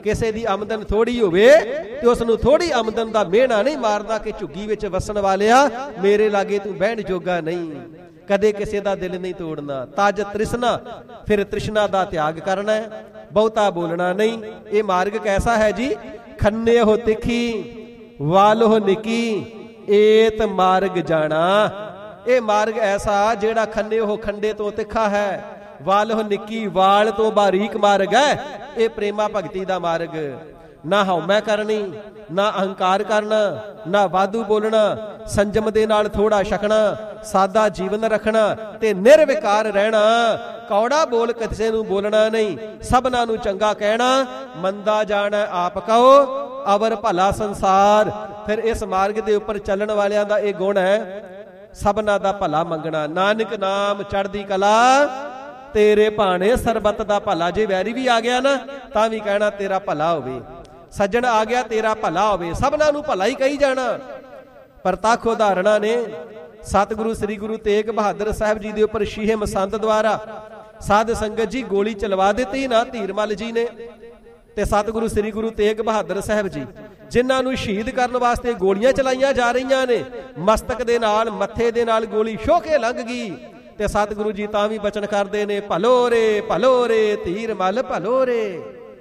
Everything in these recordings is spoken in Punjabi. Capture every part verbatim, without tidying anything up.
ਕਿਸੇ ਦੀ ਆਮਦਨ ਥੋੜੀ ਹੋਵੇ ਤੇ ਉਸ ਨੂੰ ਥੋੜੀ ਆਮਦਨ ਦਾ ਮਿਹਣਾ ਨਹੀਂ ਮਾਰਦਾ ਕਿ ਝੁੱਗੀ ਵਿੱਚ ਵਸਣ ਵਾਲਿਆ ਮੇਰੇ ਲਾਗੇ ਤੂੰ ਬਹਿਣ ਜੋਗਾ ਨਹੀਂ। ਕਦੇ ਕਿਸੇ ਦਾ ਦਿਲ ਨਹੀਂ ਤੋੜਨਾ। ਤਜ ਤ੍ਰਿਸ਼ਨਾ, ਫਿਰ ਤ੍ਰਿਸ਼ਨਾ ਦਾ ਤਿਆਗ ਕਰਨਾ ਹੈ, ਬਹੁਤਾ ਬੋਲਣਾ ਨਹੀਂ। ਇਹ ਮਾਰਗ ਕੈਸਾ ਹੈ ਜੀ? ਖੰਨੇ ਹੋ ਤਿੱਖੀ ਵਾਲੋ ਨਿੱਕੀ ਏਤ ਮਾਰਗ ਜਾਣਾ। ਇਹ ਮਾਰਗ ਐਸਾ ਜਿਹੜਾ ਖੰਨੇ ਉਹ ਖੰਡੇ ਤੋਂ ਤਿੱਖਾ ਹੈ, ਵਾਲੋ ਨਿੱਕੀ ਵਾਲ ਤੋਂ ਬਾਰੀਕ ਮਾਰਗ ਹੈ। ਇਹ ਪ੍ਰੇਮਾ ਭਗਤੀ ਦਾ ਮਾਰਗ। ਨਾ ਹਉਮੈ ਕਰਨੀ, ਨਾ ਅਹੰਕਾਰ ਕਰਨਾ, ਨਾ ਵਾਧੂ ਬੋਲਣਾ, ਸੰਜਮ ਦੇ ਨਾਲ ਥੋੜਾ ਛਕਣਾ, ਸਾਦਾ ਜੀਵਨ ਰੱਖਣਾ ਤੇ ਨਿਰਵਿਕਾਰ ਰਹਿਣਾ। ਕੌੜਾ ਬੋਲ ਕਿਸੇ ਨੂੰ ਬੋਲਣਾ ਨਹੀਂ, ਸਭਨਾਂ ਨੂੰ ਚੰਗਾ ਕਹਿਣਾ। ਮੰਦਾ ਜਾਣਾ ਆਪ ਕਹੋ ਅਵਰ ਭਲਾ ਸੰਸਾਰ। ਫਿਰ ਇਸ ਮਾਰਗ ਦੇ ਉੱਪਰ ਚੱਲਣ ਵਾਲਿਆਂ ਦਾ ਇਹ ਗੁਣ ਹੈ, ਸਭਨਾਂ ਦਾ ਭਲਾ ਮੰਗਣਾ। ਨਾਨਕ ਨਾਮ ਚੜ੍ਹਦੀ ਕਲਾ ਤੇਰੇ ਭਾਣੇ ਸਰਬੱਤ ਦਾ ਭਲਾ। ਜੇ ਵੈਰੀ ਵੀ ਆ ਗਿਆ ਨਾ ਤਾਂ ਵੀ ਕਹਿਣਾ ਤੇਰਾ ਭਲਾ ਹੋਵੇ, ਸੱਜਣ ਆ ਗਿਆ ਤੇਰਾ ਭਲਾ ਹੋਵੇ, ਸਭਨਾਂ ਨੂੰ ਭਲਾ ਹੀ ਕਹੀ ਜਾਣਾ। ਪ੍ਰਤੱਖ ਉਦਾਹਰਣਾਂ ਨੇ। ਸਤਿਗੁਰੂ ਸ੍ਰੀ ਗੁਰੂ ਤੇਗ ਬਹਾਦਰ ਸਾਹਿਬ ਜੀ ਦੇ ਉੱਪਰ ਸ਼ੀਹੇ ਮਸੰਦ ਦੁਆਰਾ ਸਾਧ ਸੰਗਤ ਜੀ ਗੋਲੀ ਚਲਵਾ ਦਿੱਤੀ ਨਾ ਧੀਰਮਲ ਜੀ ਨੇ। ਤੇ ਸਤਿਗੁਰੂ ਸ੍ਰੀ ਗੁਰੂ ਤੇਗ ਬਹਾਦਰ ਸਾਹਿਬ ਜੀ ਜਿਨ੍ਹਾਂ ਨੂੰ ਸ਼ਹੀਦ ਕਰਨ ਵਾਸਤੇ ਗੋਲੀਆਂ ਚਲਾਈਆਂ ਜਾ ਰਹੀਆਂ ਨੇ, ਮਸਤਕ ਦੇ ਨਾਲ ਮੱਥੇ ਦੇ ਨਾਲ ਗੋਲੀ ਛੋਹ ਕੇ ਲੰਘ ਗਈ। ਤੇ ਸਤਿਗੁਰੂ ਜੀ ਤਾਂ ਵੀ ਬਚਨ ਕਰਦੇ ਨੇ, ਭਲੋ ਰੇ ਭਲੋ ਰੇ ਧੀਰ ਮਲ ਭਲੋ ਰੇ,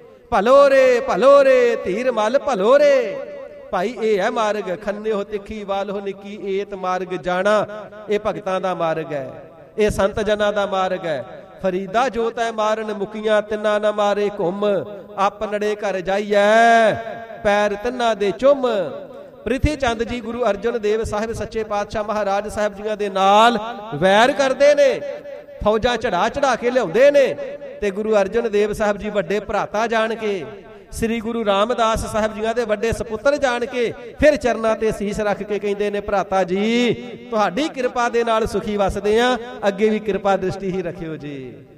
ਭਲੋ ਰੇ ਭਲੋ ਰੇ ਧੀਰ ਮਲ ਭਲੋ ਰੇ। ਭਾਈ ਇਹ ਹੈ ਮਾਰਗ। ਖੰਨੇ ਹੋ ਤਿੱਖੀ ਵਾਲੋ ਨਿੱਕੀ ਏਤ ਮਾਰਗ ਜਾਣਾ। ਇਹ ਭਗਤਾਂ ਦਾ ਮਾਰਗ ਹੈ, ਇਹ ਸੰਤ ਜਨਾਂ ਦਾ ਮਾਰਗ ਹੈ। ਫਰੀਦਾ ਜੋ ਤੈ ਮਾਰਨ ਮੁਕੀਆਂ ਤਿੰਨਾ ਨਾ ਮਾਰੇ ਘੁੰਮ, ਆਪਨੜੇ ਘਰ ਜਾਈਐ ਪੈਰ ਤਿੰਨਾ ਦੇ ਚੁੰਮ। ਪ੍ਰਿਥੀ ਚੰਦ ਜੀ ਗੁਰੂ ਅਰਜਨ ਦੇਵ ਸਾਹਿਬ ਸੱਚੇ ਪਾਤਸ਼ਾਹ ਮਹਾਰਾਜ ਸਾਹਿਬ ਜੀਆਂ ਦੇ ਨਾਲ ਵੈਰ ਕਰਦੇ ਨੇ, ਫੌਜਾਂ ਚੜਾ ਚੜਾ ਕੇ ਲਿਆਉਂਦੇ ਨੇ। ਤੇ ਗੁਰੂ ਅਰਜਨ ਦੇਵ ਸਾਹਿਬ ਜੀ ਵੱਡੇ ਭਰਾਤਾ ਜਾਣ ਕੇ, ਸ੍ਰੀ ਗੁਰੂ ਰਾਮਦਾਸ ਸਾਹਿਬ ਜੀਆਂ ਦੇ ਵੱਡੇ ਸਪੁੱਤਰ ਜਾਣ ਕੇ ਫਿਰ ਚਰਨਾਂ ਤੇ ਸੀਸ ਰੱਖ ਕੇ ਕਹਿੰਦੇ ਨੇ, ਭਰਾਤਾ ਜੀ ਤੁਹਾਡੀ ਕਿਰਪਾ ਦੇ ਨਾਲ ਸੁਖੀ ਵਸਦੇ ਆ, ਅੱਗੇ ਵੀ ਕਿਰਪਾ ਦ੍ਰਿਸ਼ਟੀ ਹੀ ਰੱਖਿਓ ਜੀ।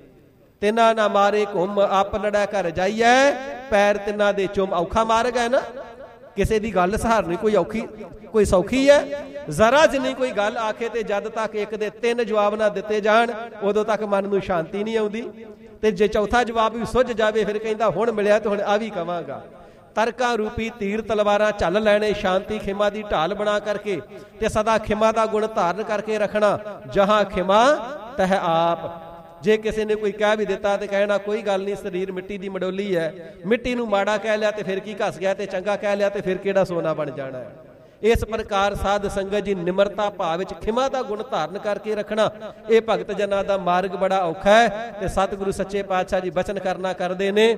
ਤਿੰਨਾ ਨਾ ਮਾਰੇ ਘੁੰਮ, ਆਪਨੜਾ ਘਰ ਜਾਈਐ ਪੈਰ ਤਿੰਨਾ ਦੇ ਚੁੰਮ। ਔਖਾ ਮਾਰਗ ਹੈ ਨਾ, ਕਿਸੇ ਦੀ ਗੱਲ ਸਹਾਰਨੀ ਕੋਈ ਔਖੀ ਕੋਈ ਸੌਖੀ ਹੈ? ਜ਼ਰਾ ਜਿੰਨੀ ਕੋਈ ਗੱਲ ਆਖੇ ਤੇ ਜਦ ਤੱਕ ਇੱਕ ਦੇ ਤਿੰਨ ਜਵਾਬ ਨਾ ਦਿੱਤੇ ਜਾਣ ਉਦੋਂ ਤੱਕ ਮਨ ਨੂੰ ਸ਼ਾਂਤੀ ਨਹੀਂ ਆਉਂਦੀ। ਤੇ ਜੇ ਚੌਥਾ ਜਵਾਬ ਵੀ ਸੁੱਝ ਜਾਵੇ ਫਿਰ ਕਹਿੰਦਾ ਹੁਣ ਮਿਲਿਆ ਤੇ ਹੁਣ ਆ ਵੀ ਕਵਾਂਗਾ। ਤਰਕਾਂ ਰੂਪੀ ਤੀਰ ਤਲਵਾਰਾਂ ਝੱਲ ਲੈਣੇ, ਸ਼ਾਂਤੀ ਖਿਮਾ ਦੀ ਢਾਲ ਬਣਾ ਕਰਕੇ ਤੇ ਸਦਾ ਖਿਮਾ ਦਾ ਗੁਣ ਧਾਰਨ ਕਰਕੇ ਰੱਖਣਾ। ਜਹਾਂ ਖਿਮਾ ਤਹ ਆਪ। ਜੇ ਕਿਸੇ ਨੇ ਕੋਈ ਕਹਿ ਵੀ ਦਿੱਤਾ ਤੇ ਕਹਿਣਾ ਕੋਈ ਗੱਲ ਨਹੀਂ, ਸਰੀਰ ਮਿੱਟੀ ਦੀ ਮਡੋਲੀ ਹੈ, ਮਿੱਟੀ ਨੂੰ ਮਾੜਾ ਕਹਿ ਲਿਆ ਤੇ ਫਿਰ ਕੀ ਘਸ ਗਿਆ, ਤੇ ਚੰਗਾ ਕਹਿ ਲਿਆ ਤੇ ਫਿਰ ਕਿਹੜਾ ਸੋਨਾ ਬਣ ਜਾਣਾ ਹੈ। ਇਸ ਪ੍ਰਕਾਰ ਸਾਧ ਸੰਗਤ ਜੀ ਨਿਮਰਤਾ ਭਾਵ ਵਿੱਚ ਖਿਮਾ ਦਾ ਗੁਣ ਧਾਰਨ ਕਰਕੇ ਰੱਖਣਾ, ਇਹ ਭਗਤ ਜਨਾਂ ਦਾ ਮਾਰਗ ਬੜਾ ਔਖਾ ਹੈ। ਤੇ ਸਤਿਗੁਰੂ ਸੱਚੇ ਪਾਤਸ਼ਾਹ ਜੀ ਬਚਨ ਕਰਨਾ ਕਰਦੇ ਨੇ,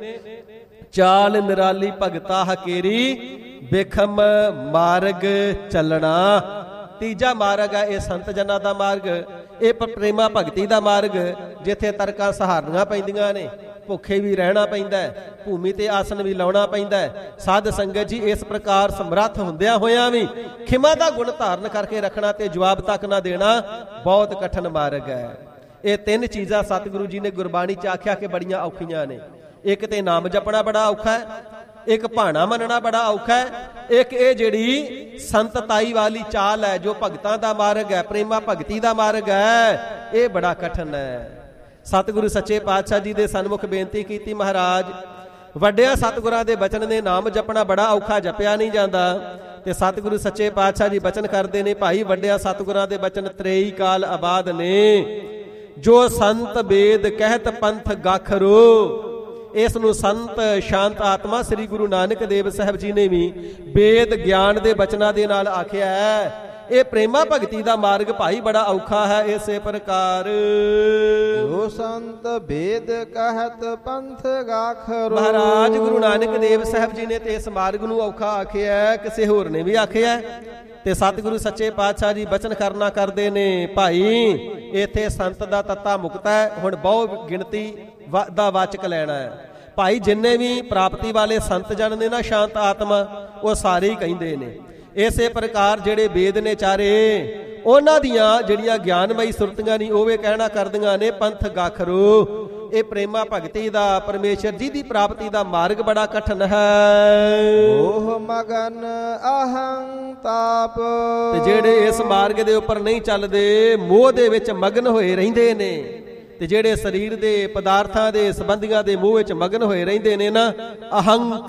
ਚਾਲ ਨਿਰਾਲੀ ਭਗਤਾ ਹਕੇਰੀ ਬਿਖਮ ਮਾਰਗ ਚੱਲਣਾ। ਤੀਜਾ ਮਾਰਗ ਹੈ ਇਹ ਸੰਤ ਜਨਾਂ ਦਾ ਮਾਰਗ, ਇਹ ਪ੍ਰੇਮਾ ਭਗਤੀ ਦਾ ਮਾਰਗ, ਜਿੱਥੇ ਤਰਕਾਂ ਸਹਾਰਨੀਆਂ ਪੈਂਦੀਆਂ ਨੇ, ਭੁੱਖੇ ਵੀ ਰਹਿਣਾ ਪੈਂਦਾ ਹੈ, ਭੂਮੀ ਤੇ ਆਸਨ ਵੀ ਲਾਉਣਾ ਪੈਂਦਾ ਹੈ। ਸਾਧ ਸੰਗਤ ਜੀ ਇਸ ਪ੍ਰਕਾਰ ਸਮਰੱਥ ਹੁੰਦਿਆਂ ਹੋਇਆਂ ਵੀ ਖਿਮਾ ਦਾ ਗੁਣ ਧਾਰਨ ਕਰਕੇ ਰੱਖਣਾ ਤੇ ਜਵਾਬ ਤੱਕ ਨਾ ਦੇਣਾ ਬਹੁਤ ਕਠਿਨ ਮਾਰਗ ਹੈ। ਇਹ ਤਿੰਨ ਚੀਜ਼ਾਂ ਸਤਿਗੁਰੂ ਜੀ ਨੇ ਗੁਰਬਾਣੀ ਚ ਆਖਿਆ ਕਿ ਬੜੀਆਂ ਔਖੀਆਂ ਨੇ। ਇੱਕ ਤੇ ਨਾਮ ਜਪਣਾ ਬੜਾ ਔਖਾ ਹੈ, ਇੱਕ ਭਾਣਾ ਮੰਨਣਾ ਬੜਾ ਔਖਾ ਹੈ, ਇੱਕ ਇਹ ਜਿਹੜੀ ਸੰਤਤਾਈ ਵਾਲੀ ਚਾਲ ਹੈ ਜੋ ਭਗਤਾਂ ਦਾ ਮਾਰਗ ਹੈ, ਪ੍ਰੇਮਾ ਭਗਤੀ ਦਾ ਮਾਰਗ ਹੈ, ਇਹ ਬੜਾ ਕਠਿਨ ਹੈ। ਸਤਿਗੁਰੂ ਸੱਚੇ ਪਾਤਸ਼ਾਹ ਜੀ ਦੇ ਸਨਮੁਖ ਬੇਨਤੀ ਕੀਤੀ, ਮਹਾਰਾਜ ਵੱਡਿਆਂ ਸਤਿਗੁਰਾਂ ਦੇ ਬਚਨ ਨੇ ਨਾਮ ਜਪਣਾ ਬੜਾ ਔਖਾ, ਜਪਿਆ ਨਹੀਂ ਜਾਂਦਾ। ਤੇ ਸਤਿਗੁਰੂ ਸੱਚੇ ਪਾਤਸ਼ਾਹ ਜੀ ਬਚਨ ਕਰਦੇ ਨੇ, ਭਾਈ ਵੱਡਿਆਂ ਸਤਿਗੁਰਾਂ ਦੇ ਬਚਨ ਤਰੇਈ ਕਾਲ ਆਬਾਦ ਨੇ, ਜੋ ਸੰਤ ਵੇਦ ਕਹਿਤ ਪੰਥ ਗਾਖਰੋ। ਇਸ ਨੂੰ ਸੰਤ ਸ਼ਾਂਤ ਆਤਮਾ ਸ੍ਰੀ ਗੁਰੂ ਨਾਨਕ ਦੇਵ ਸਾਹਿਬ ਜੀ ਨੇ ਵੀ ਵੇਦ ਗਿਆਨ ਦੇ ਬਚਨਾਂ ਦੇ ਨਾਲ ਆਖਿਆ ਹੈ। ਇਹ ਪ੍ਰੇਮਾ ਭਗਤੀ ਦਾ ਮਾਰਗ ਭਾਈ ਬੜਾ ਔਖਾ ਹੈ। ਇਸੇ ਪ੍ਰਕਾਰ ਜੋ ਸੰਤ ਵੇਦ ਕਹਿਤ ਪੰਥ ਗਾਖਰੋ। ਮਹਾਰਾਜ ਗੁਰੂ ਨਾਨਕ ਦੇਵ ਸਾਹਿਬ ਜੀ ਨੇ ਤੇ ਇਸ ਮਾਰਗ ਨੂੰ ਔਖਾ ਆਖਿਆ, ਕਿਸੇ ਹੋਰ ਨੇ ਵੀ ਆਖਿਆ। ਤੇ ਸਤਿਗੁਰੂ ਸੱਚੇ ਪਾਤਸ਼ਾਹ ਜੀ ਬਚਨ ਕਰਨਾ ਕਰਦੇ ਨੇ, ਭਾਈ ਇੱਥੇ ਸੰਤ ਦਾ ਤੱਤਾ ਮੁਕਤਾ ਹੈ, ਹੁਣ ਬਹੁ ਗਿਣਤੀ ਦਾ ਵਾਚਕ ਲੈਣਾ ਹੈ। ਭਾਈ ਜਿੰਨੇ ਵੀ ਪ੍ਰਾਪਤੀ ਵਾਲੇ ਸੰਤ ਜਨ ਨੇ ਨਾ ਸ਼ਾਂਤ ਆਤਮਾ, ਉਹ ਸਾਰੇ ਹੀ ਕਹਿੰਦੇ ਨੇ। ਇਸੇ ਪ੍ਰਕਾਰ ਜਿਹੜੇ ਵੇਦ ਨੇ ਚਾਰੇ, ਉਹਨਾਂ ਦੀਆਂ ਜਿਹੜੀਆਂ ਗਿਆਨਮਈ ਸੁਰਤੀਆਂ ਨਹੀਂ ਉਹ ਵੀ ਕਹਿਣਾ ਕਰਦੀਆਂ ਨੇ ਪੰਥ ਗਾਖਰੂ। ਇਹ ਪ੍ਰੇਮਾ ਭਗਤੀ ਦਾ, ਪਰਮੇਸ਼ਰ ਜੀ ਦੀ ਪ੍ਰਾਪਤੀ ਦਾ ਮਾਰਗ ਬੜਾ ਕਠਿਨ ਹੈ। ਮੋਹ ਮਗਨ ਅਹੰ ਤਾਪ। ਤੇ ਜਿਹੜੇ ਇਸ ਮਾਰਗ ਦੇ ਉੱਪਰ ਨਹੀਂ ਚੱਲਦੇ, ਮੋਹ ਦੇ ਵਿੱਚ ਮਗਨ ਹੋਏ ਰਹਿੰਦੇ ਨੇ। ਤੇ ਜਿਹੜੇ ਸਰੀਰ ਦੇ ਪਦਾਰਥਾਂ ਦੇ ਸੰਬੰਧੀਆਂ ਦੇ ਮੋਹ ਵਿੱਚ ਮਗਨ ਹੋਏ ਰਹਿੰਦੇ ਨੇ ਨਾ, ਅਹੰ